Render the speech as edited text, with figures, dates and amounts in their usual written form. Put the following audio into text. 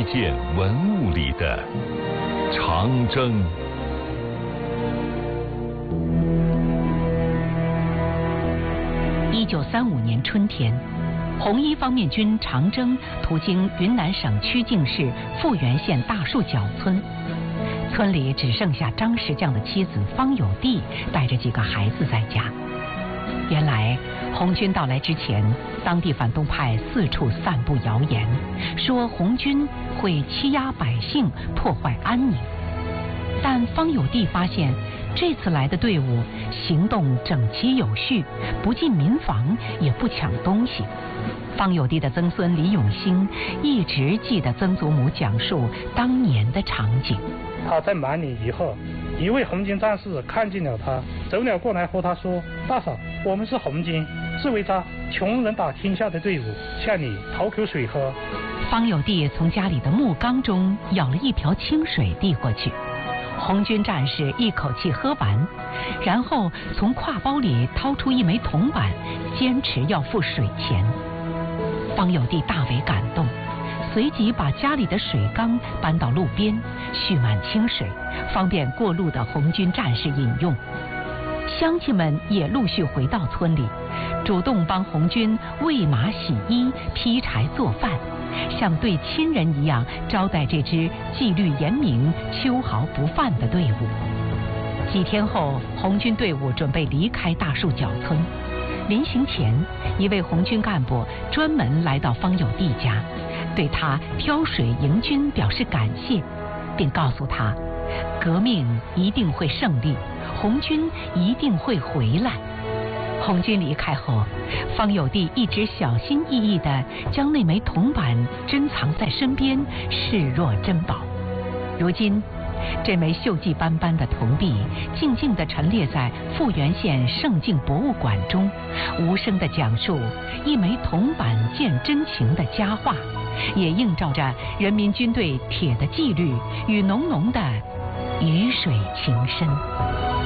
件文物里的长征。 1935年春天，红一方面军长征途经云南省曲靖市富源县大树角村，村里只剩下张石匠的妻子方有娣带着几个孩子在家。原来红军到来之前，当地反动派四处散布谣言，说红军会欺压百姓，破坏安宁。但方有娣发现，这次来的队伍行动整齐有序，不进民房，也不抢东西。方有娣的曾孙李永兴一直记得曾祖母讲述当年的场景。 他在满里以后，一位红军战士看见了他，走了过来和他说：“大嫂，我们是红军，是围着穷人打天下的队伍，向你讨口水喝。” 方有娣从家里的木缸中舀了一瓢清水递过去，红军战士一口气喝完，然后从挎包里掏出一枚铜板，坚持要付水钱。方有娣大为感动，随即把家里的水缸搬到路边，蓄满清水，方便过路的红军战士饮用。乡亲们也陆续回到村里，主动帮红军喂马、洗衣、劈柴、做饭，像对亲人一样招待这支纪律严明、秋毫不犯的队伍。几天后，红军队伍准备离开大树角村。临行前，一位红军干部专门来到方有娣家，对他挑水迎军表示感谢，并告诉他，革命一定会胜利，红军一定会回来。红军离开后，方有娣一直小心翼翼地将那枚铜板珍藏在身边，视若珍宝。如今，这枚锈迹斑斑的铜币静静地陈列在富源县圣境博物馆中，无声地讲述一枚铜板见真情的佳话，也映照着人民军队铁的纪律与浓浓的鱼水情深。